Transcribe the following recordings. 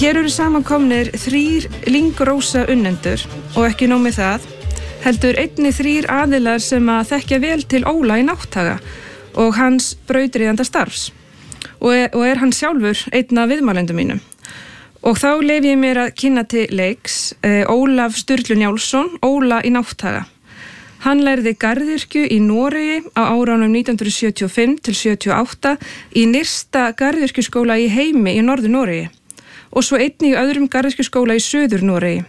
Hér eru samankomnir 3 lyngrósa unnendur og ekki nóg með það, heldur einnig 3 aðilar sem að þekkja vel til Óla í Nátthaga og hans brautryðjanda starfs og er hann sjálfur einn af viðmælendum mínum. Og þá leyfi ég mér að kynna til leiks Ólaf Sturlu Njálsson, Óla í Nátthaga. Hann lærði garðyrkju í Noregi á árunum 1975 til 78 í nyrsta garðyrkjuskóla í heimi í Norður-Noregi og svo einnig í öðrum garðyrkjuskóla í Suður-Noregi.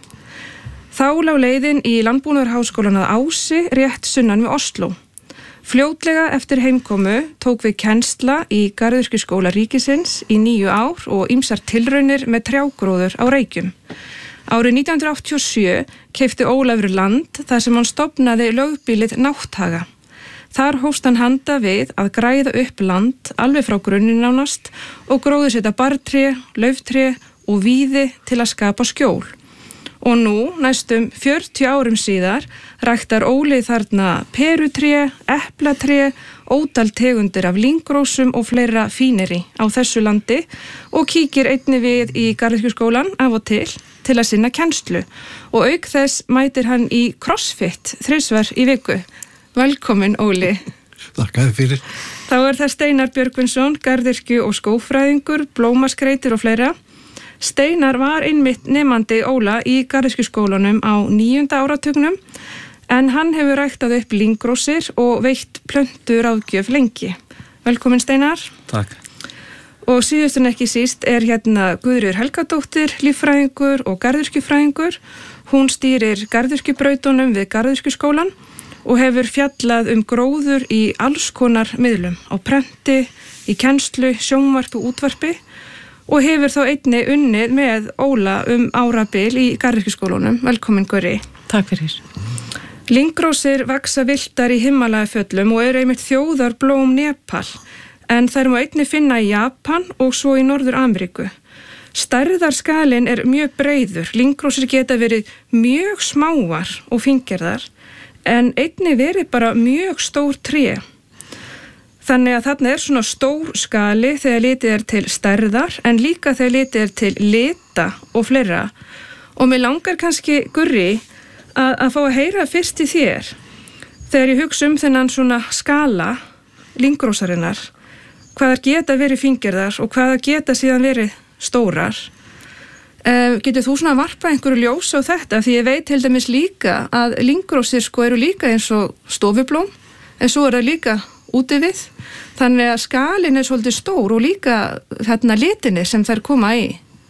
Þá lá leiðin í Landbúnaðarháskólann að Ási rétt sunnan við Oslo. Fljótlega eftir heimkomu tók við kennsla í garðyrkjuskóla ríkisins í 9 ár og ýmsar tilraunir með trjágróður á Reykjum. Árið 1987 keypti Ólafur land þar sem hann stofnaði lögbýlið Nátthaga. Þar hófst hann handa við að græða upp land alveg frá grunninn nánast og gróðursetja barrtré, lauftré og víði til að skapa skjól. Og nú, næstum 40 árum síðar, ræktar Óli þarna perutré, eplatré, ótal tegundir af lyngrósum og fleira fíneri á þessu landi og kíkir einnig við í garðyrkjuskólann af og til að sinna kennslu og auk þess mætir hann í CrossFit 3 svar í viku. Velkomin, Óli. Þakkaði fyrir. Þá er það Steinar Björgvinsson, garðyrkju- og skógfræðingur, blómaskreitir og fleira. Steinar var einmitt nemandi Óla í garðyrkjuskólanum á 9. áratugnum en hann hefur ræktað upp lyngrósir og veitt plöntur ráðgjöf lengi. Velkomin, Steinar. Takk. Og síðust en ekki síst er hérna Guðríður Helgadóttir, líffræðingur og garðyrkjufræðingur. Hún stýrir garðyrkjubrautunum við garðyrkjuskólan og hefur fjallað gróður í alls konar miðlum, á prenti, í kennslu, sjónvarpi og útvarpi og hefur þá einnig unnið með Óla árabil í garðyrkjuskólanum. Velkomin, Guðri. Takk fyrir. Lyngrósir vaksa villtar í Himalajafjöllum og eru einmitt þjóðarblóm Nepal. En þær má einnig finna í Japan og svo í Norður-Ameríku. Stærðarskalinn er mjög breiður. Lyngrósir geta verið mjög smáar og fíngerðar, en einnig verið bara mjög stór tré. Þannig að þarna er svona stór skali þegar litið er til stærðar, en líka þegar litið er til lita og fleira. Og mér langar kannski, Gurri, að fá að heyra fyrst í þér. Þegar ég hugsa þennan svona skala lyngrósarinnar, hvaðar geta verið fíngerðar og hvaðar geta síðan verið stórar. Getur þú svona varpa einhverju ljós á þetta? Því ég veit til dæmis líka að lyngrósir eru líka eins og stofublóm, en svo er það líka úti við. Þannig að skalinn er svolítið stór og líka litinni sem þær koma í.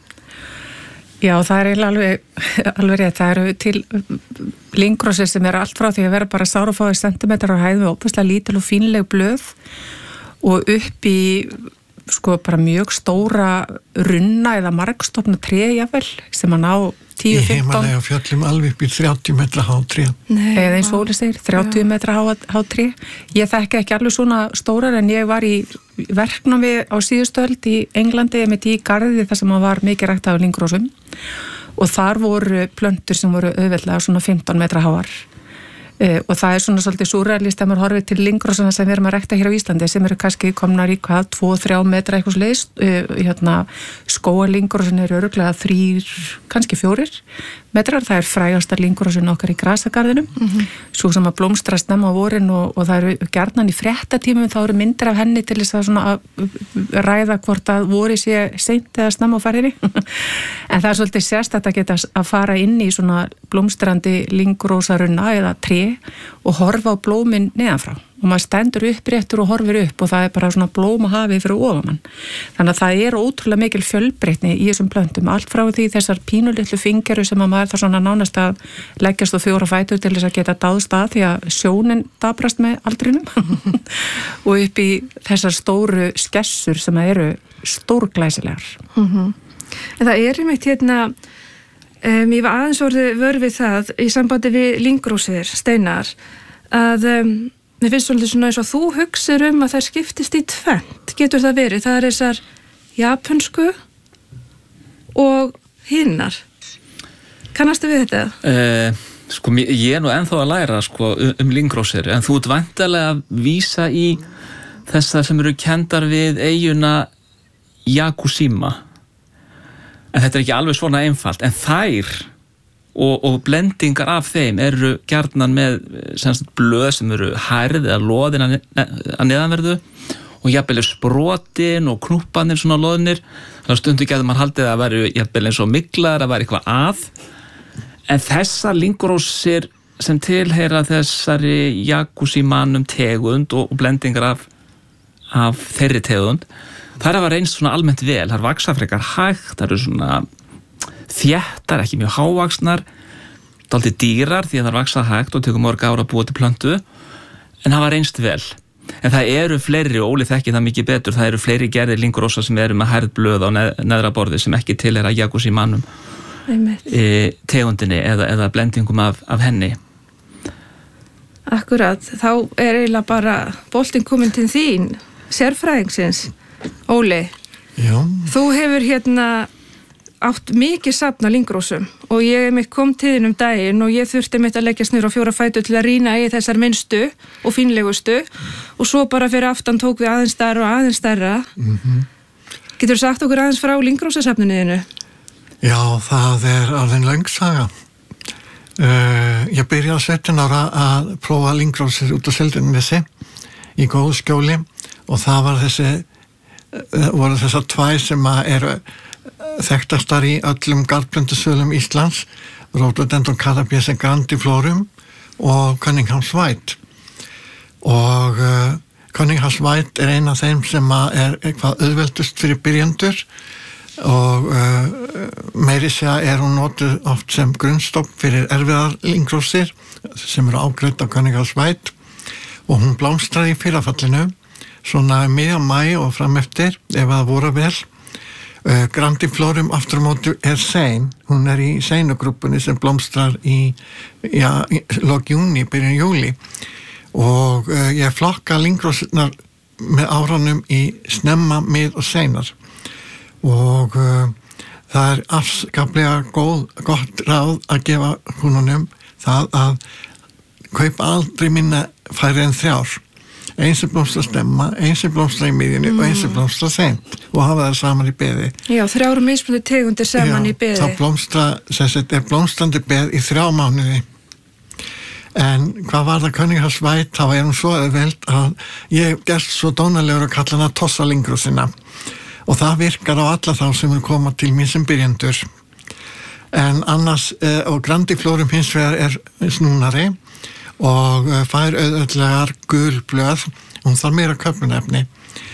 Já, það er alveg rétt. Það eru til lyngrósir sem eru allt frá því að vera bara sárafáir sentimetrar á hæð með óbúslega lítil og fínleg blöð og upp í bara mjög stóra runna eða margstofna tré jafnvel sem að ná 10-15 í Himalajafjöllum alveg upp í 30 metra há tré. Eða eins og Óli segir 30 metra há tré. Ég þekki ekki alveg svona stórar en ég var í verknámi á síðustu öld í Englandi með í garði þar sem var mikið rækt af lyngrósum og þar voru plöntur sem voru auðveldlega svona 15 metra háar. Og það er svona svolítið súrrealist að maður horfið til lyngrósana sem við erum að rækta hér á Íslandi sem eru kannski komnar í 2-3 metra eitthvað sleiðist. Skógalyngrósin eru örugglega 3, kannski 4 metrar. Það er frægasta lyngrósin okkar í grasagarðinum. Svo sem að blómstra snemma á vorin og það eru gjarnan í fréttatímum þá eru myndir af henni til þess að svona ræða hvort að vori sé seint eða snemma á færinni. En það er svolítið sérstætt að geta að fara inn í svona blómstrandi lyngrósarunna eða tré og horfa á blómin neðanfrá og maður stendur uppréttur og horfir upp og það er bara svona blómahafi fyrir ofamann. Þannig að það er ótrúlega mikil fjölbreytni í þessum plöntum, allt frá því þessar pínulitlu fingeru sem að maður þarf svona nánast að leggjast á 4 fætur til þess að geta dáðst að því að sjónin dabrast með aldrinum og upp í þessar stóru skessur sem eru stórglæsilegar. En það er einmitt ég var aðeins orðið vör við það í sambandi við lyngrósir, Steinar, að mér finnst svolítið svona eins og þú hugsir að þær skiptist í 2. Getur það verið? Það er þessar japansku og hinnar. Kannastu við þetta? Ég er nú ennþá að læra lyngrósir, en þú ert væntanlega að vísa í þessar sem eru kenndar við eyjuna Yakushima. En þetta ekki alveg svona einfalt, en þær og blendingar af þeim eru gjarnan með blöð sem eru hærð eða loðin að neðanverðu og jafnvel sprotin og knúpanir svona loðnir, þannig að stundu getur mann haldið að væri jafnvel eins og myglar að væri eitthvað að, en þessar lingrósir sem tilheyra þessari Yakushi-manum tegund og blendingar af þeirri tegund, þær hafa reynst svona almennt vel, þær vaksa frekar hægt, þær eru svona þéttar, ekki mjög hávaxnar, dálítið dýrar því að þær vaksa hægt og tekur mörg ára að búa til plöntu, en hafa reynst vel. En það eru fleiri, og Óli þekkir það mikið betur, það eru fleiri gerðir lingrósa sem eru með hærð blöð á neðra borði sem ekki tilheyra Yakushi-manum tegundinni eða blendingum af henni. Akkurat, þá eiginlega bara boltinn komin til þín, sérfræðingsins, Óli. Já. Þú hefur átt mikið safn af lingrósum og ég kom til þín daginn og ég þurfti mitt að leggjast niður á 4 fætur til að rýna í þessar minnstu og fínlegustu og svo bara fyrir aftan tók við aðeins stærra og aðeins stærra. Getur þú sagt okkur aðeins frá lingrósasafninu þínu? Já, það alveg löng saga. Ég byrjaði 17 ára að prófa lingrósir út á Seltjarnarnesi í góðu skjóli og það voru þessar 2 sem eru þekktastar í öllum garðplöntusölum Íslands, Rhododendron catabiense grandiflorum og Cunninghams White. Og Cunninghams White ein af þeim sem eitthvað auðveldust fyrir byrjendur og meiri segja hún notuð oft sem grunnstopp fyrir erfiðar lingrósir sem eru ágreidd af Cunninghams White og hún blómstraði í fyrrafallinu svona miðjan maí og fram eftir ef það voru vel. Grandiflorum aftur á móti sein, hún í seinugrúpunni sem blómstrar í lok júni, byrjun júli og ég flokka lingrósirnar með áranum í snemma, mið og seinar og það afskaplega gott ráð að gefa húnunum það að kaupa aldrei minna færri en 3. Eins sem blómstra stemma, eins sem blómstra í miðjunni og eins sem blómstra seint og hafa það saman í beði. Já, 3 mismunandi tegundir saman í beði. Já, þá blómstrandi beð í 3 mánuði. En hvað var það Cunninghams White, þá hún svo auðveld að ég gerst svo dónalegur að kalla hana tossa lingrósina og það virkar á alla þá sem koma til mín sem byrjendur. En annars, og grandiflorum hins vegar snúnari og fær auðvitað gul blöð, hún þarf meira köfnunefni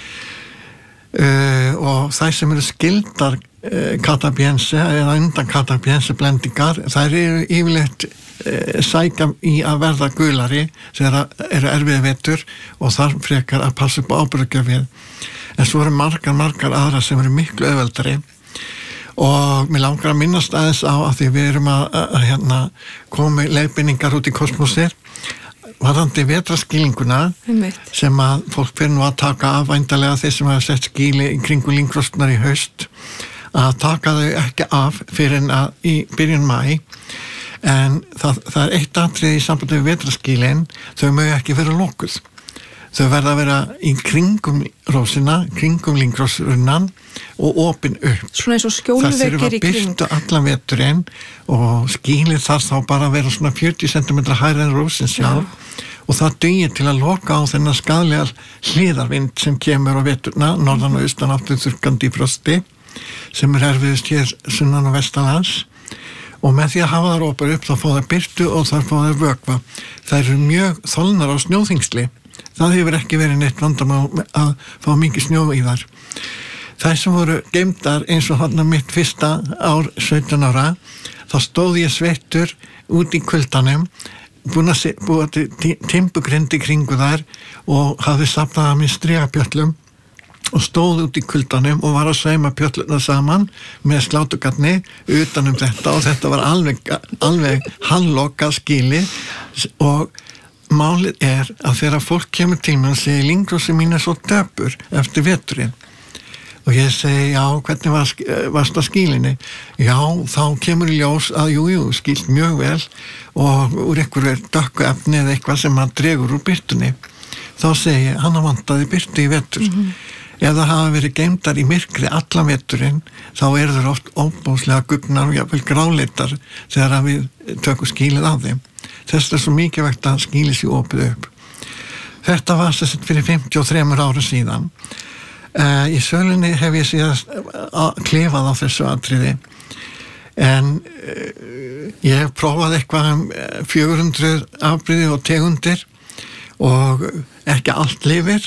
og þær sem eru skildar catabiense eða undan catabiense blendingar, þær eru yfirleitt sækja í að verða gulari sem eru erfiði vetur og þarf frekar að passa upp á ábyrgjöfið. En svo eru margar aðra sem eru miklu auðveldari og mér langar að minnast aðeins á að því við erum að koma leiðbeiningar út í kosmosir varðandi vetraskýlinguna sem að fólk fyrir nú að taka af væntanlega þeir sem hafa sett skýli í kringum lingrósirnar í haust að taka þau ekki af fyrir en í byrjun maí en það eitt atriði í sambandi við vetraskýlin, þau mögu ekki vera lokuð. Þau verða að vera í kringum rósina, kringum lingrósrunnan og opin upp. Svona eins og skjólveggir í kring. Það þurfa að birta allan veturinn og skýlið þarf þá bara að vera svona 40 cm hærri en rósin sjálf og það dugir til að loka á þennan skaðlegar hliðarvind sem kemur á veturna, norðan og austan áttu þurrkandi í frosti sem erfiðust hér sunnan og vestanlands og með því að hafa það opið upp þá fá það birtu og þá fá það vökva. Það eru mjög þolnar á snjóþingsli. Það hefur ekki verið neitt vandamál að fá mikið snjó í þar. Það sem voru geymdar eins og þarna mitt fyrsta ár 17 ára, þá stóð ég sveittur út í kuldanum, búin að búa til timbugrindi kringu þær og hafði safnað að mér strigapjöllum og stóð út í kuldanum og var að sauma pjölluna saman með slátugatni utanum þetta og þetta var alveg hallokað skýli og málið að þegar fólk kemur til mig og segir lingrósi mín svo döpur eftir veturinn og ég segi já, hvernig varst það skýlinni? Já, þá kemur í ljós að jú, skýlt mjög vel og úr einhverju dökku efni eða eitthvað sem hann dregur úr birtunni. Þá segi ég, hann vantaði birtu í vetur. ef það hafa verið geymdar í myrkri allan veturinn, þá eru þeir oft óbúslega gugnar og jafnvel gráleitar þegar við tökum skýlið á þeim. Þess svo mikilvægt að skýlið sé opið upp. Þetta var þess að fyrir 53 ára síðan. Í sölunni hef ég síðan klifað á þessu atriði, en ég hef prófað eitthvað 400 afbrigði og tegundir og ekki allt lifir,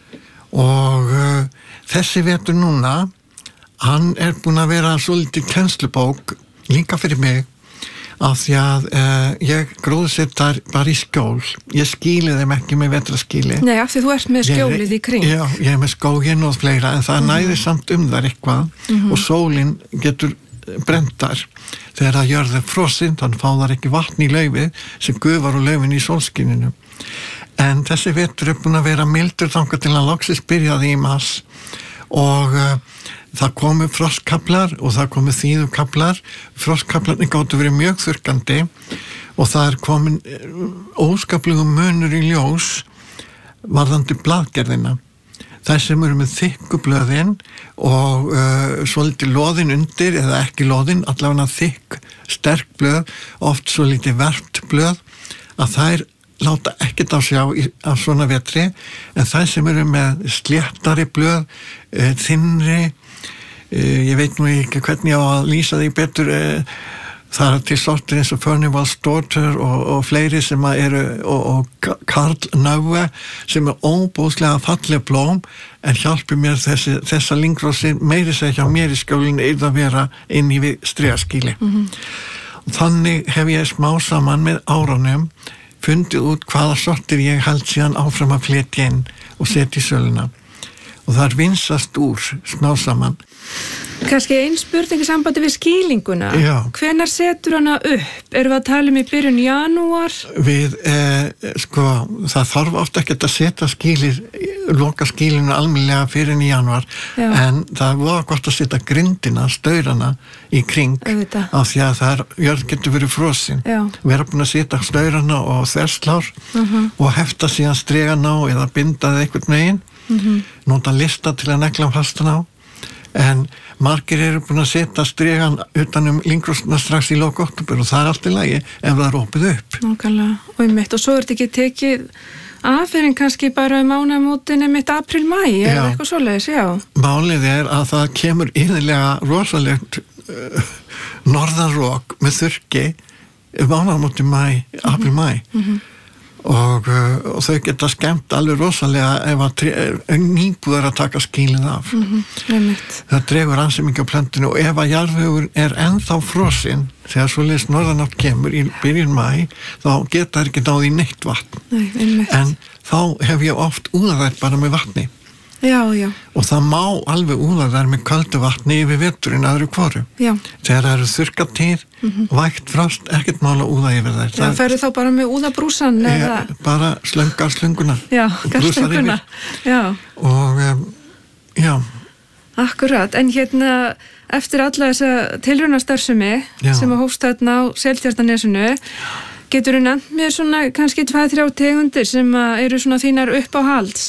og þessi vetur núna, hann búinn að vera svolítið kennslubók líka fyrir mig, af því að ég gróðsettar bara í skjól. Ég skýli þeim ekki með vetraskýli. Nei, af því þú ert með skjólið í kring. Já, ég með skóginn og fleira, en það næðir samt þar eitthvað og sólin getur brentar. Þegar það jörður frosinn, þannig fá þar ekki vatn í laufið sem gufar úr laufin í sólskininu. En þessi vetur búinn að vera mildur þangað til að loksins byrjaði í mars, og það komu frostkaflar og það komu þíðukaflar. Frostkaflarnir gátu verið mjög þurrkandi og það komin óskaplegum munur í ljós varðandi blaðgerðina. Þær sem eru með þykku blöðin og svolítið loðin undir eða ekki loðin, allavega þykk, sterk blöð, oft svolítið verpt blöð, að þær láta ekkert á sjá á svona vetri, en þær sem eru með sléttari blöð, þynnri, ég veit nú ekki hvernig ég á að lýsa því betur, það til sortir eins og Furnival's Daughter og fleiri sem eru, og Karl Naue sem óbúslega falleg blóm, en hjálpi mér þessa lyngrossi meiri segja hjá mér í skjólinu að vera inn í við strigaskýli. Þannig hef ég smá saman með árunum fundið út hvaða sortir ég held síðan áfram að fletja inn og setja í söluna, og það vinsast úr smá saman. Kannski ein spurning í sambandi við skýlinguna. Já. Hvenær setur hana upp? Erum við að tala í byrjun janúar? Við, það þarf ofta ekki að setja loka skýlinu almennilega fyrir í janúar, en það var gott að setja grindina, staurana í kring, af því að jörð getur verið frosin. Vera búin að setja staurana og þverslár og hefta síðan stregana á eða bindaði einhvern veginn, nota lista til að negla fastan á. En margir eru búin að setja stregan utanum lyngrosna strax í lok október, og það allt í lagi ef það opið upp. Nákvæmlega, og svo þetta ekki tekið af en kannski bara mánaðamótin apríl-maí eða eitthvað svoleiðis, já. Málið að það kemur yfirlega rosalegt norðanrok með þurrki mánaðamótin apríl-maí. Og þau geta skemmt alveg rosalega ef að nýbúðar að taka skýlið af. Það dregur ansi mikið á plöntinu, og ef að jarðvegur ennþá frosinn þegar svoleiðis norðanátt kemur í byrjun maí, þá geta ekki náð í neitt vatn. En þá hef ég oft úðað þær bara með vatni. Og það má alveg úðað þær með köldu vatni yfir veturinn öðru hvoru. Þegar það eru þurrkatíð, vægt frost, ekkert mál að úða yfir þær. Það ferðu þá bara með úðabrúsan eða? Bara slönguna. Garslönguna. Og Akkurat, en eftir alla þessa tilraunastarfsemi sem að hófst þarna á Seltjarnarnesinu, geturðu nefnt mér svona kannski 2-3 tegundir sem eru svona þínar uppáhalds?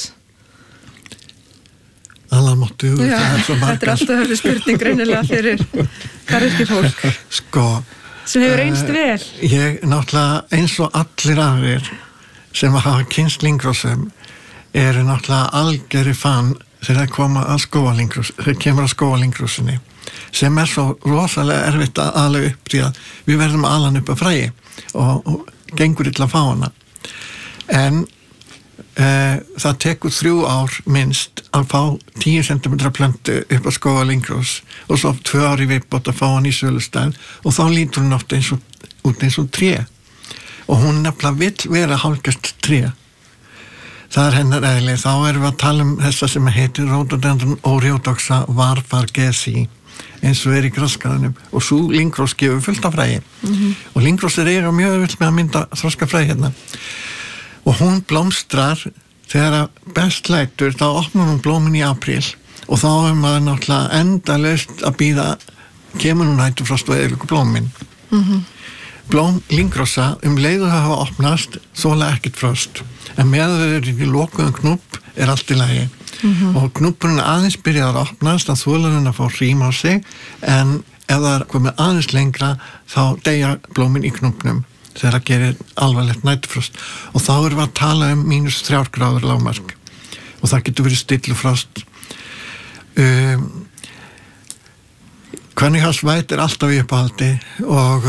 Allamáttu, þetta alltaf höfðu spurning greinilega fyrir garðyrkjufólk sem hefur reynst vel. Ég náttúrulega, eins og allir aðrir sem hafa kynst lyngrosum, eru náttúrulega algjörri fan þegar þeir kemur að skógalyngrosinni, sem svo rosalega erfitt að ala upp, því að við verðum að ala hann upp að fræi og gengur illa að fá hana. En það tekur 3 ár minnst að fá 10 cm plöntu upp að skógalyngros, og svo 2 ár í viðbót að fá hann í sölustæð, og þá lítur hún oft út eins og tré, og hún nefnilega vill vera hálfgert tré. Það hennar eðli. Þá erum við að tala þessa sem heitir Rhododendron oreodoxa varfargesi, eins og í graskaðunum, og svo lyngrós gefur fullt af fræi. Og lyngrós eiga mjög vill með að mynda þroska fræi hérna. Og hún blómstrar þegar best lætur, þá opnar hún blómin í apríl, og þá maður náttúrulega endalaust að bíða, kemur hún næturfrost og eðlugu blómin. Blóm lyngrosa leiðu það hafa opnast þola ekkert frost, en með þau eru í lokuðum knúpp allt í lagi. og knúpurinn aðeins byrjar að opnast að þolarinn að fá hrím á sig en ef það er komið aðeins lengra þá deyja blómin í knúpnum þegar það gerir alvarlegt næturfrost og þá erum við að tala -3 gráður lágmark og það getur verið stillufrost. Kvenninghalsvætt alltaf í uppáhaldi og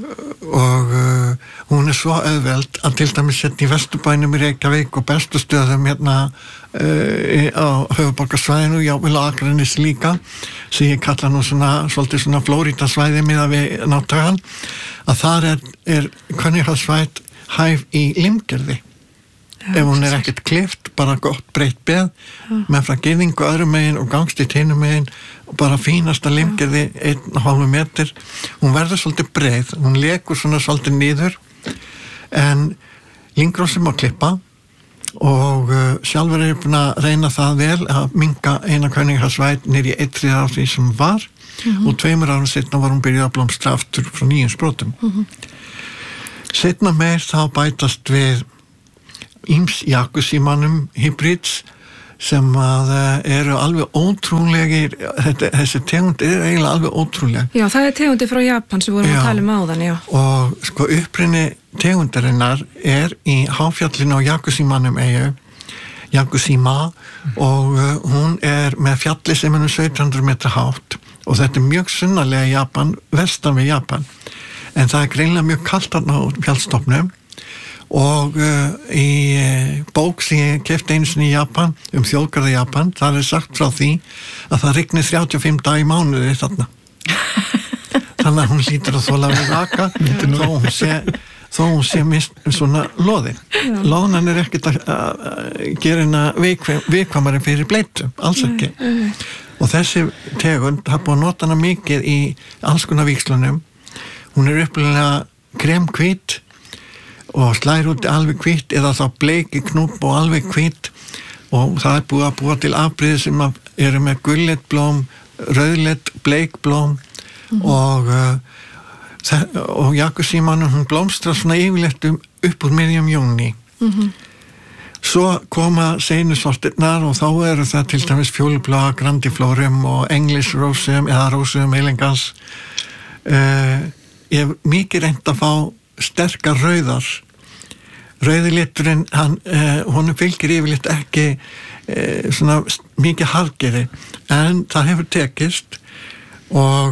hún svo auðveld að til dæmis setja í Vesturbænum í Reykjavík og bestu stöðum hérna á höfuðborgarsvæðinu, jável á Akranes líka, sem ég kalla nú svolítið svona Flórídasvæði miðað við náttúran, að þar er kvenninghalsvætt hæf í limgerði. Ef hún ekkert klift, bara gott breytt beð með frá girðingu öðrum megin og gangstítt hinum megin og bara fínasta limgerði 1,5 meter. Hún verður svolítið breið, hún lekur svona svolítið niður en lingrósi má klippa og sjálfur er búin að reyna það vel að minnka eina kvenninghalsvætt niður í 1/3 af því sem var og 2 árum setna var hún byrjuð að blómstra aftur frá nýjum sprótum. Setna meir þá bætast við ýms Yakushima hybrids sem að eru alveg ótrúlegir, þessi tegund eiginlega alveg ótrúleg. Já, það tegundi frá Japan sem vorum að tala áðan, já. Og sko uppruni tegundarinnar er í háfjallinu á Yakushima Yakushima og hún er með fjalli sem 1700 metra hátt og þetta er mjög sunnarlega Japan, vestan við Japan en það er greinlega mjög kalt þarna á fjallstofnum og í bók sem ég keypti einu sinni í Japan þjóðgarða Japan, þar er sagt frá því að það rignir 35 daga í mánuði þarna þannig að hún hlýtur að þola við raka þó hún sé mist svona loðin loðnan er ekkert að gera hennar viðkvæmari fyrir bleitu, alls ekki og þessi tegund har búið að nota hana mikið í alls konar víkslunum hún er upplega kremhvít og slær út alveg hvitt eða þá bleiki knúpp og alveg hvitt og það er búið að búa til afbrigði sem eru með gulleitt blóm, rauðleitt, bleik blóm og Yakushima hún blómstrar svona yfirleitt upp úr miðjum júní. Svo koma seinusortirnar og þá eru það til dæmis fjólubláa, grandiflórum og englisrósum eða rósum elegans. Ég hef mikið reynt að fá sterkar rauðar rauði liturinn honum fylgir yfirleitt ekki svona mikið hargeri en það hefur tekist og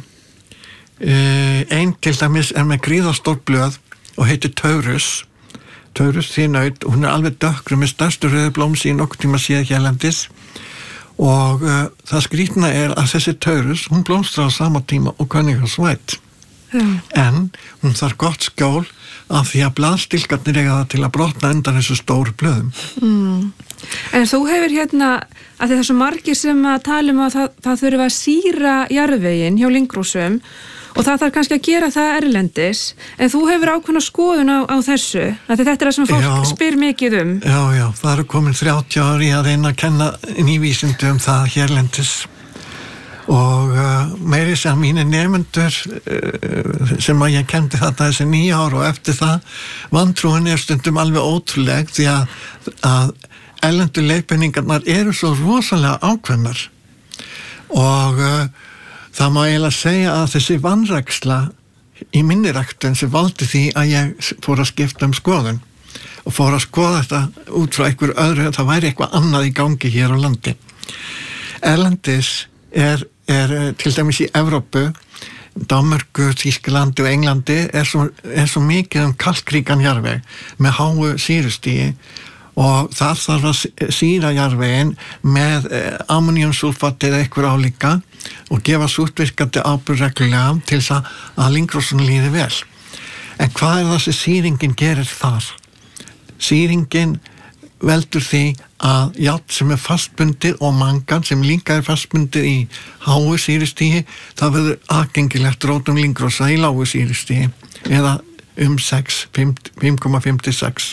einn til dæmis er með gríðarstór blöð og heitir Taurus þínaut, hún er alveg dökkru með stærstu rauðu blóm sem nokkuð tíma séð hérlendis og það skrýtna er að þessi Taurus hún blómstrar á sama tíma og kvenninghalsvætt en hún þarf gott skjól af því að blaðstilkarnir eiga það til að brotna undan þessu stóru blöðum. En þú hefur hérna, að það er svo margir sem að tala að það þurfa að sýra jarðveginn hjá lingrósum og það þarf kannski að gera það erlendis, en þú hefur ákveðna skoðun á þessu, að þetta er það sem fólk spyr mikið Já, það eru komin 30 ári að reyna að kenna nývísindi það hérlendis. Og meiri sem mínir nemendur sem að ég kendi þetta þessi 9 ár og eftir það vantrúin er stundum alveg ótrúleg því að erlendu leiðbeiningarnar eru svo rosalega ákveðnar og það má eiginlega segja að þessi vanræksla í minni ræktun sem valdi því að ég fór að skipta skoðun og fór að skoða þetta út frá einhver öðru, það væri eitthvað annað í gangi hér á landi. Erlendis er til dæmis í Evrópu, Danmörku, Þýskalandi og Englandi er svo mikið kalkríkan jarðveg með háu sýrustigi og þar þarf að sýra jarðveginn með ammóníumsúlfat eða eitthvað álíka og gefa sútvirkandi áburð reglulega til þess að lingrósun líði vel. En hvað er það sem sýringin gerir þar? Sýringin veldur því að járn sem er fastbundið og mangan sem líka er fastbundið í háu sýrustigi, það verður aðgengilegt rótum lingrósa í lágu sýrustigi eða 5,56.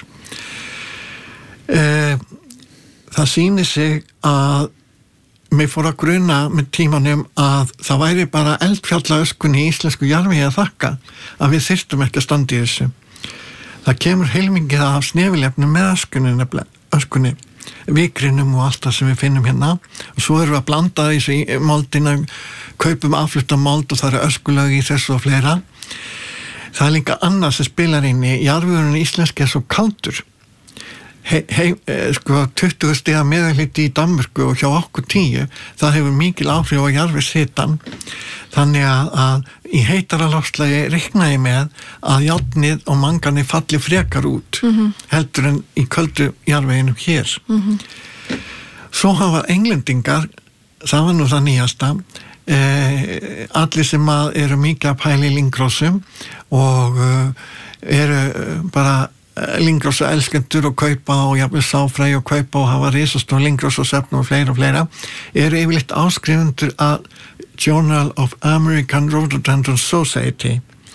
Það sýnir sig að mér fór að gruna með tímanum að það væri bara eldfjallaöskunni í íslensku jarðvegi að þakka að við þyrftum ekki að standa í þessu. Það kemur heilmikið af snefilefnum með öskunni vikrinum og allt það sem við finnum hérna og svo erum við að blanda þessu í moldina, kaupum afflutta mold og það eru öskulög í þessu og fleira. Það er líka annað sem spilar inn í jarðvegurinn íslenski er svo kaldur. Sko 20 stiga meðalhiti í Danmörku og hjá okkur 10, það hefur mikil áhrif á jarðvegshitann. Þannig að í heitara loftslagi reikna ég með að járnið og manganið falli frekar út heldur en í köldu jarðveginum hér. Svo hafa englendingar, það var nú það nýjasta, allir sem eru mikið að pæla í lyngrósum og eru bara lyngrósa elskendur og kaupa og jafnvel sáfræði og kaupa og hafa risastór lyngrósa og sefna og fleira eru yfirleitt áskrifundur að Journal of American Rhododendron Society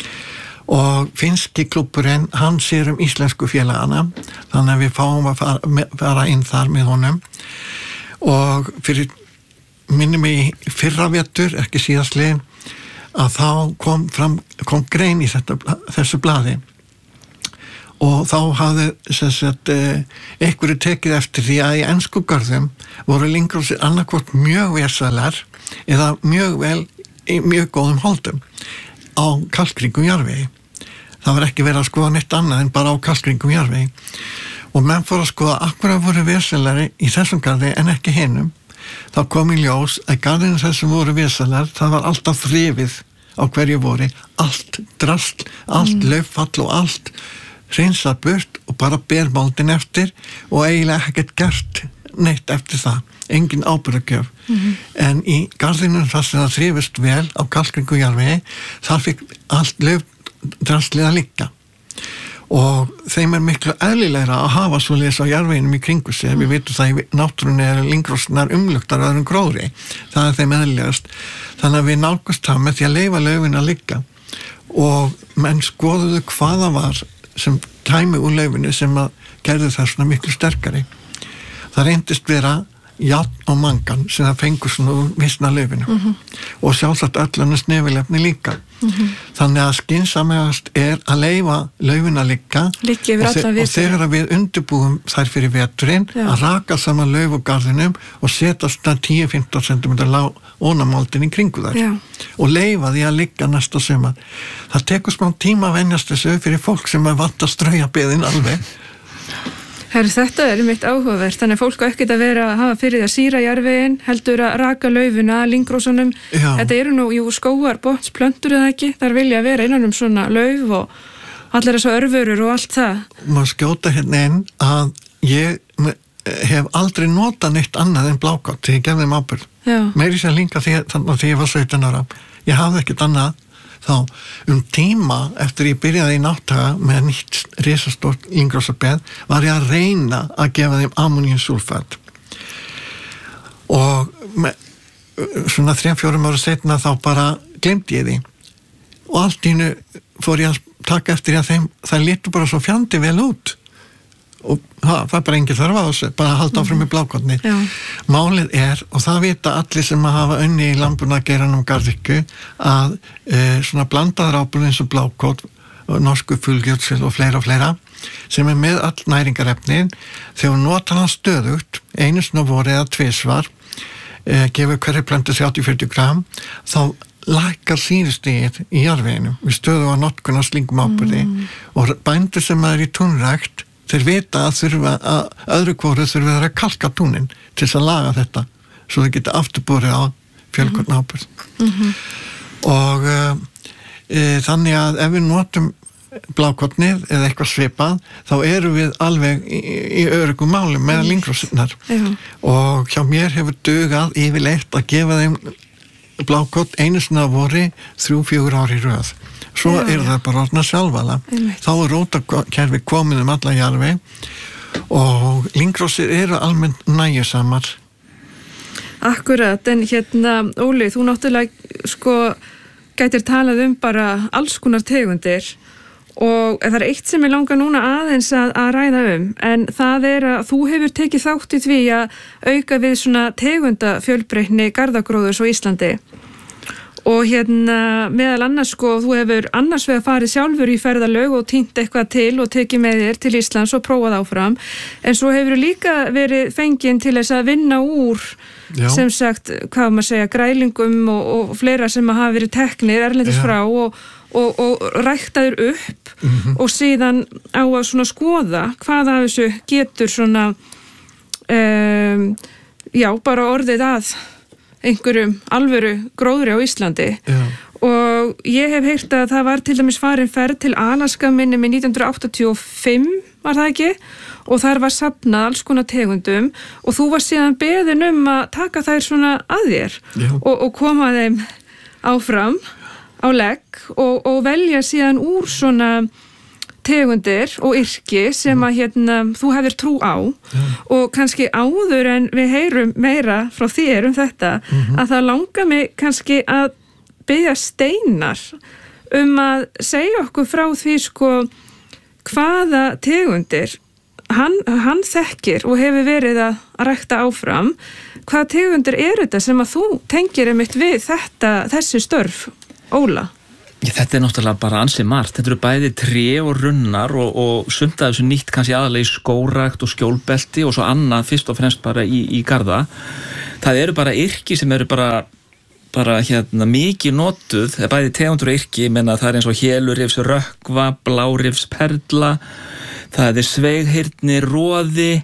og finnski klúbburinn hann sér íslensku félagana þannig að við fáum að fara inn þar með honum og fyrir minnum í fyrra vetur, ekki síðastliðin að þá kom grein í þessu blaði og þá hafði einhverju tekið eftir því að í ensku görðum voru lyngrósir annarkvort mjög vesalar eða mjög vel í mjög góðum holdum á kalkríkum jarðvegi. Það var ekki verið að skoða neitt annað en bara á kalkríkum jarðvegi og menn fór að skoða akkur að voru vesalari í þessum garði en ekki hinum. Þá kom í ljós að garðinu þessum voru vesalar, það var alltaf þrifið á hverju voru, allt drasl, allt lauffall og allt hreinsað burt og bara ber moldin eftir og eiginlega ekkert gert neitt eftir það, engin ábyrgðargjöf. En í garðinum þar sem það þrifist vel á kalkríku jarðvegi, þar fikk allt laufdraslið að liggja. Og þeim miklu eðlilegra að hafa svoleiðis á jarðveginum í kringu sig. Við vitum það í náttúrunni lyngrósirnar umluktar öðrum gróðri. Það er þeim eðlilegast. Þannig að við nálgumst það með því að leyfa laufin að liggja. Og menn skoðuðu hvaða var sem kæmi úr laufinu sem að gerði það svona miklu sterkari. Það reyndist vera járn og mangan sem það fengur svona úr vissna laufinu og sjálfsagt öllunum snefilefni líka. Þannig að skynsamlegast er að leyfa laufin að liggja og þegar við undirbúum þær fyrir veturinn að raka saman lauf og garðinum og setja svona 10-15 cm ónamoldin í kringu þær og leyfa því að liggja næsta sumar. Það tekur smá tíma að venjast þessu fyrir fólk sem er vant að strauja beðin alveg. Þetta er mitt áhugavert, þannig að fólk á ekkert að vera að hafa fyrir því að sýra jarðveginn, heldur að raka laufina, lyngrósunum. Þetta eru nú skógar, botnsplöntur eða ekki, þar vilja vera innan svona lauf og allir þessu örvörur og allt það. Má skjóta hérna inn að ég hef aldrei notað neitt annað en blákott þegar ég gef þeim ábyrgð. Meiri sér líka þegar ég var 17 ára. Ég hafði ekkert annað. Þá tíma eftir ég byrjaði í nátthaga með nýtt risastórt lyngrósabeð var ég að reyna að gefa þeim ammóníumsúlfat og svona 3-4 ára seinna þá bara gleymdi ég því og allt í einu fór ég að taka eftir að þeim það litu bara svo fjandi vel út og það er bara engin þörf á þessu, bara að halda áfram með blákotni. Málið er, og það vita allir sem að hafa unni í landbúnaðargeiranum garðyrkju, að svona blandaðar áburð eins og blákot, norsku fullgjötsel og fleira, sem er með all næringarefnin, þegar notar hann stöðugt, einu sinni á voru eða tvisvar, gefur hverju plöntu 30-40 gram, þá lækkar sýrustigið í jarðveginum við stöðu á notkun á slíkum áburði og bændur sem er í túnrækt þeir vita að öðru hvoru þurfa að kalka túnin til þess að laga þetta svo þau geta afturborið á fjölkorn áburð. Og þannig að ef við notum blákornið eða eitthvað svipað þá erum við alveg í öruggum málum með lyngrósirnar og hjá mér hefur dugað yfirleitt að gefa þeim blákort einu sinni að vori 3-4 ár í röð. Svo eru það bara orðna sjálfala. Þá er rótakerfi komið alla jarðvegi og lyngrósir eru almennt nægjusamar. Akkurat, en hérna Óli, þú náttúrulega gætir talað bara alls konar tegundir og það er eitt sem ég langar núna aðeins að ræða en það er að þú hefur tekið þátt í því að auka við svona tegunda fjölbreytni garðagróðurs á Íslandi og meðal annars sko, þú hefur annars vegar farið sjálfur í ferðalög og týnt eitthvað til og tekið með þér til Íslands og prófað áfram, en svo hefur líka verið fenginn til þess að vinna úr sem sagt, hvað maður segja, grælingum og fleira sem hafa verið teknir erlendis frá og ræktaður upp og síðan á að svona skoða hvað af þessu getur svona bara orðið að einhverjum alvöru gróðri á Íslandi og ég hef heyrt að það var til dæmis farin ferð til Alaska minni með 1985 var það ekki og þar var safnað alls konar tegundum og þú var síðan beðin að taka þær svona að þér og koma þeim áfram á legg og velja síðan úr svona tegundir og yrki sem að þú hefur trú á og kannski áður en við heyrum meira frá þér þetta að það langar mig kannski að biðja Steinar að segja okkur frá því sko hvaða tegundir hann þekkir og hefur verið að rækta áfram, hvaða tegundir þetta sem að þú tengir einmitt við þessi störf, Óla? Þetta náttúrulega bara ansi margt. Þetta eru bæði tré og runnar og sumt af þessu nýtt kannski aðalega í skógrakt og skjólbelti og svo annað fyrst og fremst bara í garða. Það eru bara yrki sem eru bara mikið notuð, bæði tegundur og yrki, menna það eins og hélurifs rökkva, blárifs perla, það sveighyrni roði,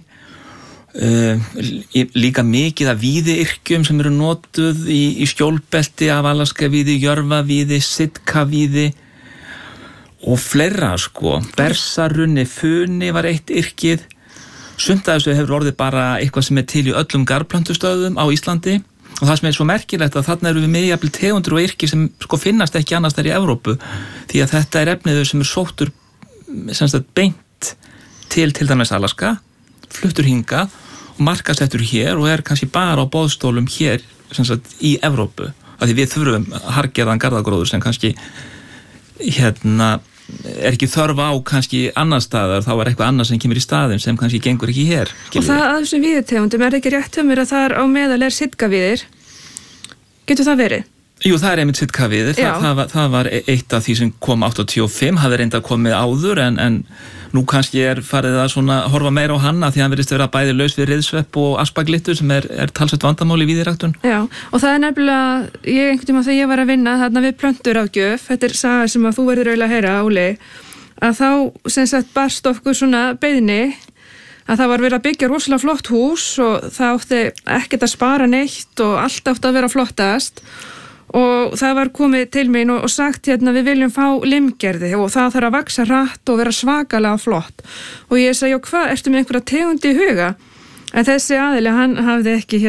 líka mikið af víðiyrkjum sem eru notuð í skjólbelti af alaskavíði, jörfavíði, sitkavíði og fleira sko. Bersarunni, funi var eitt yrkið. Sumt af þessu hefur orðið bara eitthvað sem til í öllum garðplöntustöðum á Íslandi og það sem svo merkilegt að þarna eru við með jafnvel tegundur og yrki sem sko finnast ekki annars þar í Evrópu því að þetta efniður sem sóttur beint til dæmis Alaska, fluttur hingað og markaðsettur hér og kannski bara á boðstólum hér í Evrópu. Af því við þurfum harðgerðan garðagróður sem kannski ekki þörf á kannski annar staðar, þá eitthvað annað sem kemur í staðin sem kannski gengur ekki hér. Og það að þessum víðitegundum ekki rétt hjá mér að það á meðal sitkavíðir. Getur það verið? Jú, það einmitt sitkavíðir. Það var eitt af því sem kom 85, hafði reynda komið áður en nú kannski farið að svona horfa meira á hann því hann verðist vera bæði laus við riðsvepp og aspaglittur sem talsvert vandamál í víðiræktun. Já, og það nefnilega, einhvern tímann þegar ég var að vinna þarna við plönturáðgjöf, þetta saga sem að þú verður eiginlega að heyra, Óli, að þá sem sagt barst okkur svona beiðni að það var verið að byggja rosalega flott hús og það átti ekkert að spara neitt og allt átti að vera flottast og það var komið til mín og sagt við viljum fá limgerði og það þarf að vaxa hratt og vera svakalega flott og ég sagði, já hvað, ertu með einhverja tegundi í huga? En þessi aðili, hann hafði ekki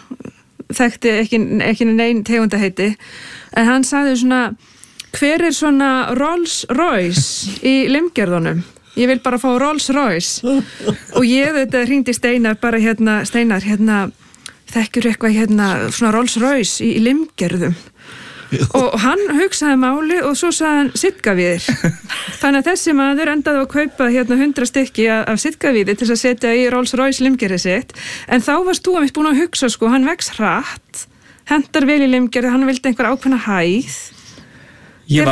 þekkti ekki nein tegundaheiti en hann sagði svona, hver svona Rolls Royce í limgerðunum? Ég vil bara fá Rolls Royce og ég hringdi Steinar bara Steinar, þekkjur eitthvað svona Rolls Royce í limgerðum og hann hugsaði máli og svo sagði hann sitkavíðir þannig að þessi maður endaði að kaupa 100 stykki af sitkavíði til að setja í Rolls Royce limgerði sitt en þá varst þú búin að hugsa sko, hann vex hratt hendar vel í limgerði, hann vildi einhver ákveðna hæð. Ég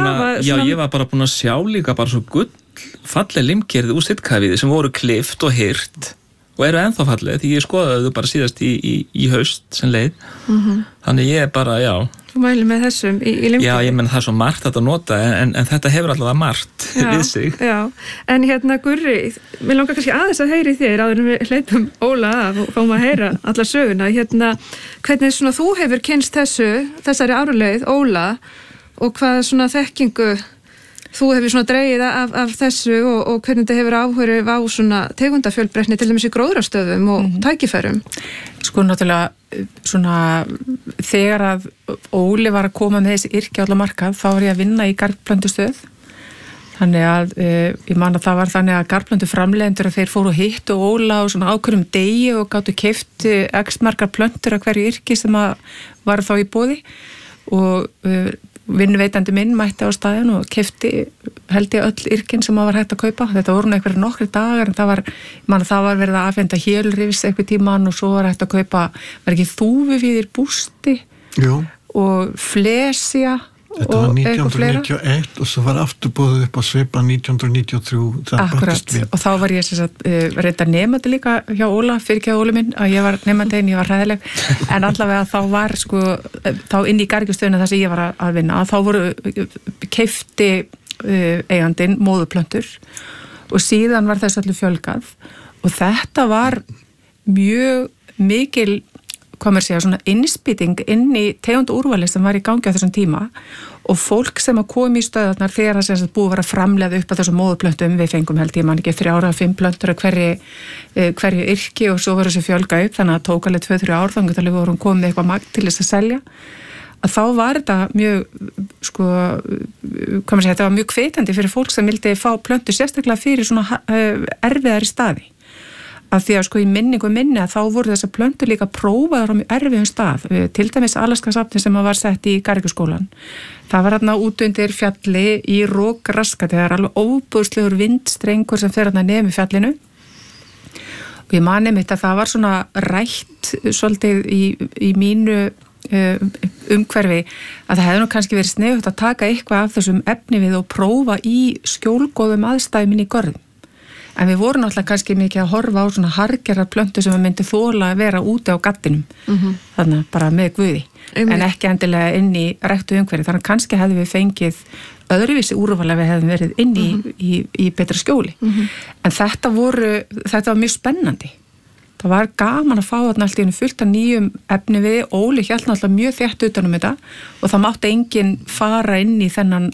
var bara búin að sjá líka bara svo gull falleg limgerði úr sitkavíði sem voru klift og hyrt og eru ennþá falleg því ég skoðaði þau bara síðast í haust sem leið þannig ég bara, Þú mælir með þessum í limgerði? Já, ég menn það er svo margt að nota en þetta hefur alltaf margt við sig. Já, en Gurri, mér langar kannski aðeins að heyri þér áður en við hleypum Óla af og fáum að heyra alla söguna. Hvernig svona þú hefur kynnst þessari árleið, Óla, og hvað svona þekkingu þú hefur svona dregið af þessu og hvernig þetta hefur áhrif á svona tegundafjölbreytni til dæmis í gróðrastöðum og tækifærum? Sko náttúrulega svona þegar að Óli var að koma með þessi yrki á alla markað þá var ég að vinna í garðplöntustöð þannig að ég man að það var þannig að garðplöntuframleiðendur að þeir fóru hitt og Óla á svona ákveðnum degi og gátu keypt x margar plöntur af hverju yrki sem að var þá í boði og vinnuveitandi minn mætti á staðin og keypti held ég öll yrkin sem að var hægt að kaupa. Þetta voru einhverjir nokkri dagar en það var verið að afhenda hélrifs eitthvað tíman og svo var hægt að kaupa, var ekki þúfuvíðir bústi? Jú. og flesja Þetta var 1991 og svo var aftur búið upp á svipa 1993. Akkurat, og þá var ég reynda nefandi líka hjá Óla, fyrirgefðu Óli minn, að ég var nefandi ég var hræðileg, en allavega þá var þá inn í garðyrkjustöðinni þar sem ég var að vinna, þá voru keypti eigandinn móðuplöntur og síðan var þess öllu fjölgað og þetta var mjög mikil svona innspýting inn í tegund úrvali sem var í gangi á þessum tíma og fólk sem að koma í stöðarnar þegar það búið að vera framleiða upp að þessum móðuplöntum, við fengum held ég man ekki 3-5 plöntur að hverju yrki og svo voru þessi fjölga upp þannig að tók alveg 2-3 ár þannig að við vorum komið eitthvað magn til þess að selja að þá var þetta mjög þetta var mjög hvetjandi fyrir fólk sem vildi fá plöntur sérstaklega fyrir svona erfiðari staði að því að í minningu minni að þá voru þessar plöntur líka prófaðar á mjög erfiðum stað. Til dæmis Alaskasafni sem var sett í Garðyrkjuskólann. Það var þarna út undir fjalli í rokraskati. Það er alveg óbúðslegur vindstrengur sem fer þarna nefn fjallinu. Og ég man einmitt að það var svona rætt svolítið í mínu umhverfi að það hefði nú kannski verið sniðugt að taka eitthvað af þessum efni við og prófa í skjólgóðum aðstæðum inn í görðum. En við vorum náttúrulega kannski mikið að horfa á svona hargerar plöntu sem myndi þola að vera úti á gattinum, þannig bara með guði, en ekki endilega inn í ræktu umhverfi, þannig kannski hefði við fengið öðruvísi úrval ef við hefðum verið inn í betra skjóli. En þetta var mjög spennandi. Það var gaman að fá þarna allt í einu fullt af nýjum efni við, Óli hélt náttúrulega mjög þétt utan um þetta og það mátti enginn fara inn í þennan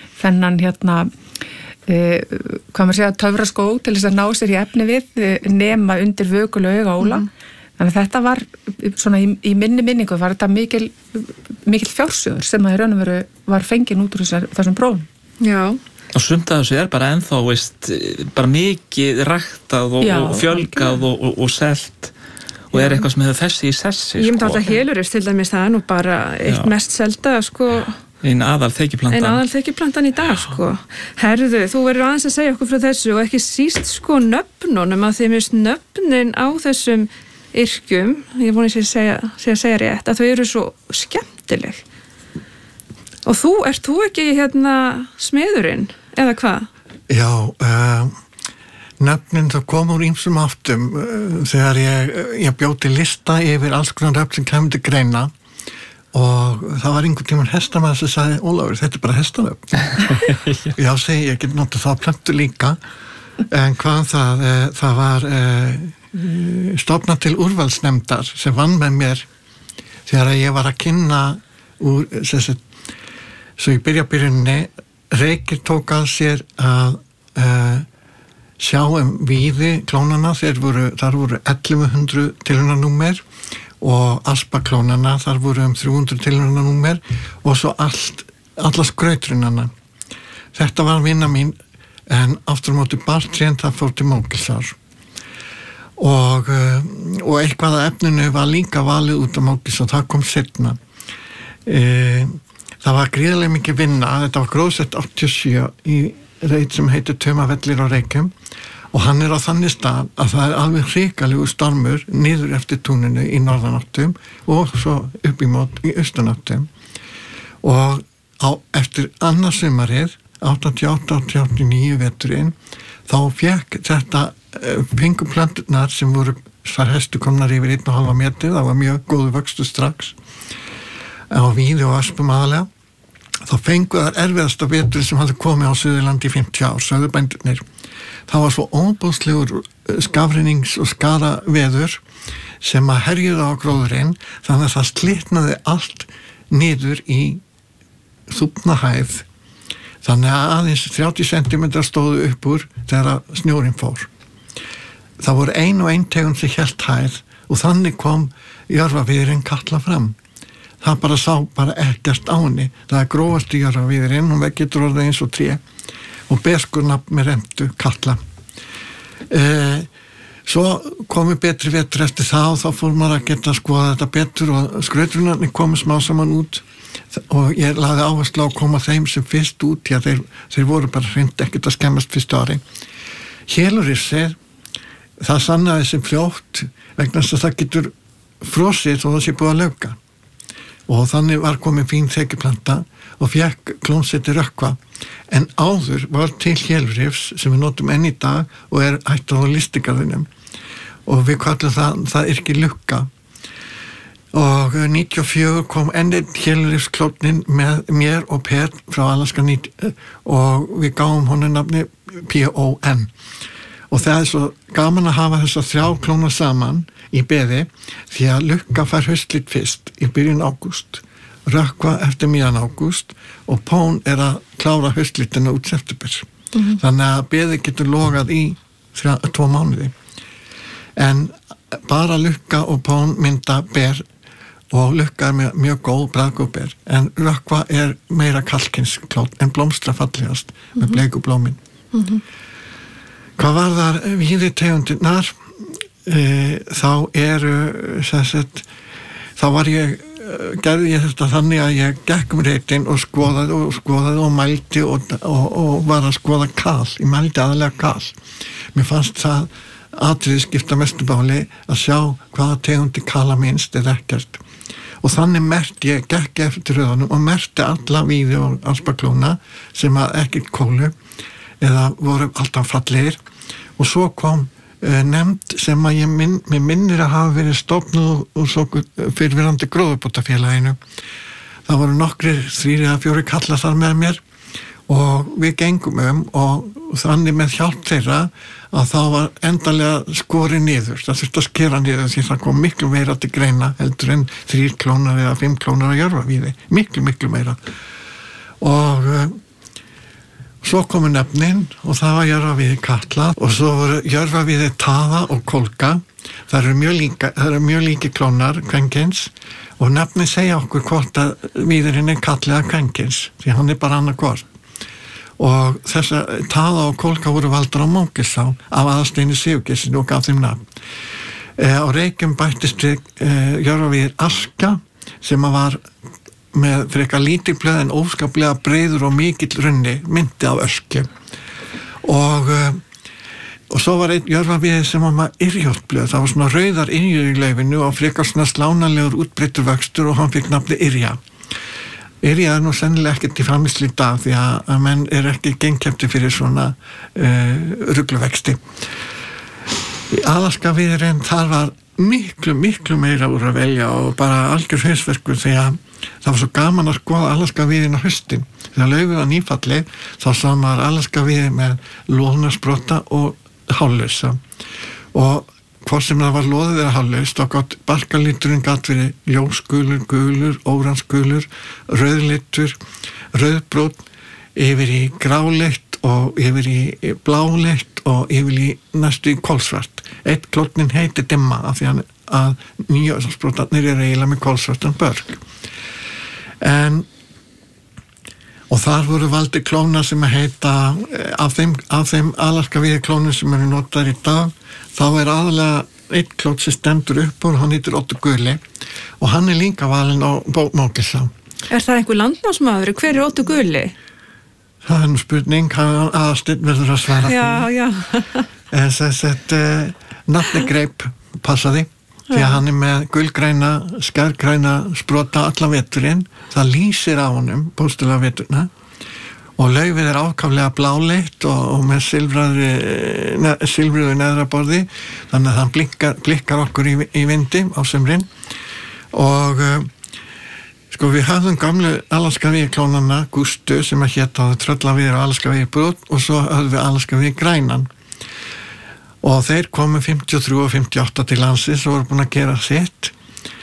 hvað maður segja, töfraskó til þess að ná sér í efni við nema undir vökulegu auga Óla. Þannig að þetta var svona í minningu var þetta mikil fjársjóður sem að í raun og veru var fengin út úr þessum prófum. Já. Og sumt að þessu bara ennþá, bara mikið ræktað og fjölgað og selt og eitthvað sem hefur fessi í sessi. Ég myndi alltaf helurist til dæmis það nú bara eitt mest selda Einn aðalþekjuplantan í dag, Herðu, þú verður aðeins að segja okkur frá þessu og ekki síst nöfnunum að þeim nöfnin á þessum yrkjum, ég voni að segja rétt, að þau eru svo skemmtileg. Og ert þú ekki smiðurinn, eða hvað? Já, nöfnin það kom úr ýmsum áttum þegar ég bjóti lista yfir alls konar nöfn sem kemur til greina og það var einhvern tímann hestamaður sem sagði Ólafur, þetta bara hestanöfn. Já, segi ég get notað þá plöntu líka en hvað það var stofnað til úrvalsnefndar sem vann með mér þegar ég var að kynna úr svo í byrjunni Reykir tók að sér að sjá víði klónana, þar voru 1100 tilraunanúmer og aspaklónana, þar voru 300 tilraunanúmer og svo alla skrautrunana. Þetta var vinna mín en aftur á móti Bartrén það fór til Mógilsár og eitthvað af efninu var líka valið út á Mógilsár, það kom seinna. Það var gríðarlega mikið vinna, þetta var gróðsett 87 í reit sem heitir Tumavellir á Reykjum og hann á þannig stað að það alveg hrikalegu stormur niður eftir túninu í norðanáttum og svo upp í mót í austanáttum og eftir annars sumarið 88-89 veturinn þá fekk þetta pinguplönturnar sem voru þar hestu komnar yfir 1,5 metri, það var mjög góðu vöxtu strax á víði og öspum aðalega þá fengu þar erfiðasta vetur sem hafði komið á Suðurlandi í 50 ár, sögðubændurnir. Það var svo óbúðslegur skafrennings- og skaraveður sem að herjuði á gróðurinn þannig að það slitnaði allt niður í þúfnahæð þannig að aðeins 30 cm stóðu upp úr þegar snjórinn fór. Það voru ein tegund sem hélt hæð og þannig kom jörfaviðurinn Katla fram. Það bara sá ekkert á henni. Það grófasti jörfaviðurinn, hún getur orðið eins og tré og berskunafn með rendu Katla. Svo komu betri vetur eftir það og þá fór maður að geta að skoða þetta betur og skrautrunarnir komu smá saman út og ég lagði áherslu á að koma þeim sem fyrst út því að þeir voru bara hreint ekkert að skemmast fyrstu ári. Helurissið, það sannaði sem fljótt vegna þess að það getur frosið þó það sé búið að lauka. og þannig var komin fín þekjuplanta og fekk klónsetti Rökkva. En áður var til hélurifs sem við notum enn í dag og hættað á listigarðinum og við kallum það yrki lukka. Og 94 kom enn einn hélurifsklónnin með mér og Per frá Alaska og við gáum honum nafni PON. Og það svo gaman að hafa þessa 3 klóna saman í beði því að lukka fær haustlit fyrst í byrjun ágúst, Rökkva eftir miðjan ágúst og Pón að klára haustlitina út september. Þannig að beði getur logað í 2 mánuði. En bara lukka og Pón mynda ber og lukka með mjög góð bragðgóð ber. En Rökkva meira kalkinsklónn en blómstra fallegast með bleiku blómin. Hvað var þar víðitegundirnar? Þá gerði ég þetta þannig að ég gekk reitin og skoðaði og mældi og var að skoða kal. Ég mældi aðalega kal. Mér fannst það atriði skipta mestu máli að sjá hvaða tegundi kala minnst eða ekkert. Og þannig gekk eftir röðunum og merkti alla víði og alpaklóna sem að ekkert kólu eða voru alltaf fallegir og svo kom nefnd sem að mér minnir að hafa verið stofnuð úr svo fyrirverandi gróðubótafélaginu. Það voru nokkrir 3 eða 4 kallar þar með mér og við gengum og þannig með hjálp þeirra að það var endanlega skorið niður. Það þurfti að skera niður því það kom miklu meira til greina heldur en 3 klónar eða 5 klónar að Jörfavíði. Miklu meira. Og svo komu nefnin og það var Jörfavíði Katla og svo voru Jörfavíði Taða og Kolka. Það eru mjög líki klónar kvenkins og nefnin segja okkur hvort að víðurinn Katli eða kvenkins því hann bara annað hvort. Og þess að Taða og Kolka voru valdar á Mókisá af Aðalsteini Sigurgeirssyni og gaf þeim nafn. Á Reykjum bættist við Jörfavíðir Aska sem var með frekar lítið blöð en óskaplega breiður og mikill runni myndi af öskju og svo var einn Jörfavíði sem var með yrjóttblöð. Það var svona rauðar yrjur í laufinu og frekar svona slánalegur útbreiddur vöxtur og hann fikk nafni Yrja. Yrja nú sennilega ekkert í framleiðslu í dag því að menn ekki gengkefti fyrir svona rugluvexti. Í Alaskavíðurinn þar var miklu meira úr að velja og bara algjör hausverkur því að það var svo gaman að skoða Alaskavíðin á haustin. Þegar laufið var nýfallið þá sá maður Alaskavíði með loðnarsprota og hállausa og hvort sem það var loðið eða hállaust þá gátt barkalíturinn gat verið ljósgulur, gulur, óransgulur, rauðlitur, rauðbrún yfir í gráleitt og yfir í bláleitt og yfir í næstu í kolsvart. Eitt klónnin heiti Dimma af því að nýjásprotarnir eiginlega með kolsvartan börg. Og þar voru valdir klónar sem að heita af þeim Alaskavíði klónum sem eru notaðir í dag þá aðalega einn klón sem stendur upp og hann heitir Otto Gulli og hann líka valinn á Mókisá. Það einhver landnámsmaður? Hver Otto Gulli? Það nú spurning, hann Aðalsteinn verður að svara því. Já. Nafni greip passaði því að hann með gulgræna, skærgræna sprota allan veturinn. Það lýsir á honum póstulega veturna og laufið ákaflega bláleitt og með silfruðu neðraborði þannig að hann blikkar okkur í vindi á sumrin og við höfðum gamlu Alaskavíði klónana Gústu sem að héta Tröllavíðir og Alaskavíði brot og svo höfðum við Alaskavíði grænan og þeir komu 53 og 58 til landsins og voru búin að gera sitt.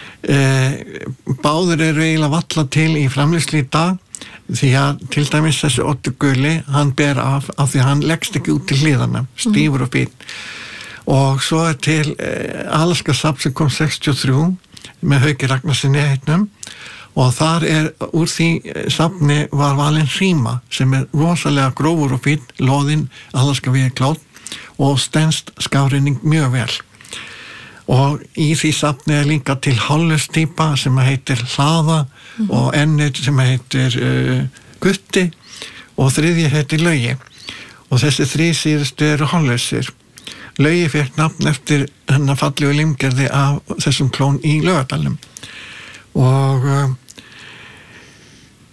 Báðir eru eiginlega valla til í framleiðslu í dag því að til dæmis þessi Otto Gulli hann ber af því hann leggst ekki út til hliðana, stífur og fín og svo til Alaska Safn sem kom 63 með Hauki Ragnarssoni heitnum og þar úr því safni var valinn Hríma sem rosalega grófur og fín loðinn Alaskavíði klónn og stenst skafreining mjög vel og í því safni líka til hállaustýpa sem heitir Hlaða og ennir sem heitir Gutti og þriðji heitir Laugi og þessi 3 síðustu eru hállausir. Laugi fékk nafn eftir hennar fallegu limgerði af þessum klón í Laugardalnum og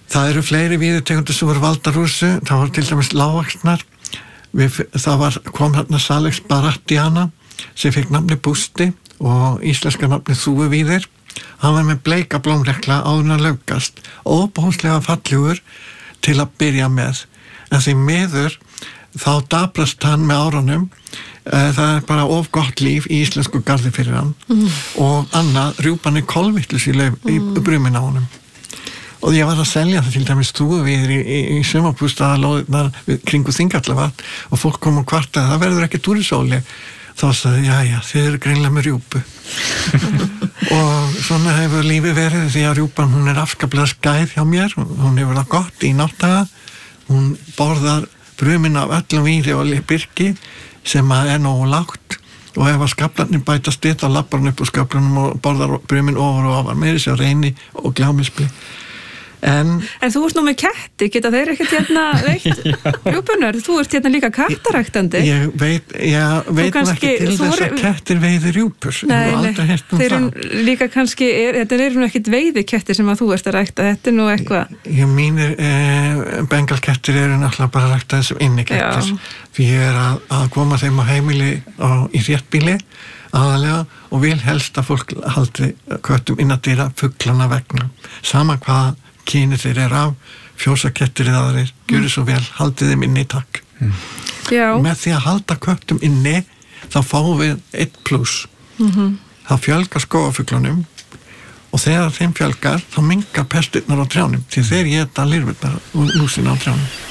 Það eru fleiri víðitegundir sem voru valdar úr þessu. Það var til dæmis lágvaxnar. Það kom hérna Salex barattiana sem fekk nafni Bústi og íslenska nafni þúfuvíðir. Hann var með bleika blómrekla áður en að laukast, óbóðslega fallegur til að byrja með. En því miður þá daprast hann með árunum. Það bara of gott líf í íslensku garði fyrir hann og annað, rjúpan kolvitlaus í brumin á honum. Og ég var að selja það til dæmis þúfuvíðir í sumarbústaðalóðirnar kringu Þingvallavatn og fólk kom og kvartaði, það verður ekki túrisóli. Þá sagði, já, þið eru greinlega með rjúpu. Og svona hefur lífið verið því að rjúpan, hún afskaplega skæð hjá mér, hún hefur það gott í náttaga, hún borðar brumin af öllum víði og birki sem nógu lágt og ef að skaflarnir bætast við þá lappar hann upp úr skaflarnum og borðar brumin ofar og ofar, meiri sér reyni og gljámisbli. En þú ert nú með ketti, geta þeir ekkert hérna veitt rjúpunar? Þú ert hérna líka kattaræktandi. Ég veit ekki til þess að kettir veiði rjúpur. Nei, þeir eru líka kannski, þetta eru nú ekkert veiðikettir sem að þú ert að rækta, þetta er nú eitthvað. Mínir bengalkettir eru náttúrulega bara að rækta þessum innekettir. Því ég er að koma þeim á heimili í þéttbýli aðalega og vil helst að fólk haldi köttum innadýra fuglana vegna. Sama hvað kynir þeir af, fjósakettir eða aðrir, gjöru svo vel, haldið þeim inni takk. Með því að halda köttum inni þá fáum við 1+. Það fjölgar skógafuglunum og þegar þeim fjölgar þá minnkar pestirnar á trjánum því þeir éta lirfurnar og lúsina á trjánum.